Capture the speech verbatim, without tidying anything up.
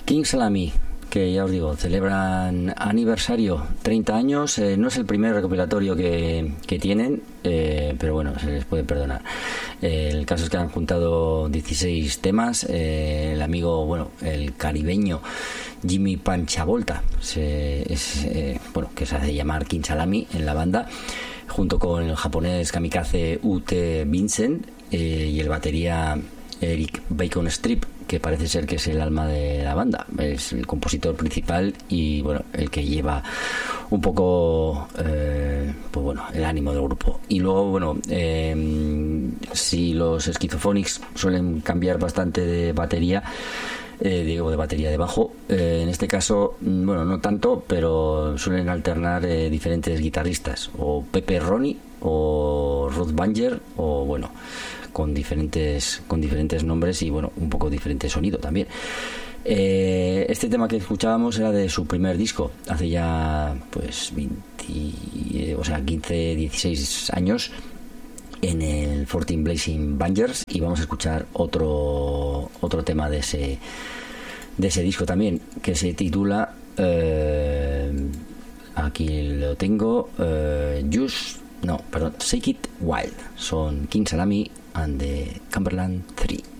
King Salami, que ya os digo, celebran aniversario, treinta años. Eh, no es el primer recopilatorio que, que tienen, eh, pero bueno, se les puede perdonar. Eh, el caso es que han juntado dieciséis temas. Eh, el amigo, bueno, el caribeño Jimmy Panchavolta, se, es, eh, bueno, que se hace llamar King Salami en la banda, junto con el japonés kamikaze U T Vincent eh, y el batería Eric Bacon Strip, que parece ser que es el alma de la banda, es el compositor principal y bueno, el que lleva un poco eh, pues bueno, el ánimo del grupo. Y luego bueno, eh, si los Schizophonics suelen cambiar bastante de batería, eh, digo de batería de bajo, eh, en este caso bueno, no tanto, pero suelen alternar eh, diferentes guitarristas, o Pepe Ronnie o Ruth Banger, o bueno, con diferentes con diferentes nombres y bueno, un poco diferente sonido también. Eh, este tema que escuchábamos era de su primer disco, hace ya pues veinte, o sea, quince, dieciséis años, en el catorce Blazing Bangers, y vamos a escuchar otro otro tema de ese de ese disco también, que se titula eh, aquí lo tengo, eh, Just no, perdón, Shake It Wild. Son King Salami and the Cumberland Three.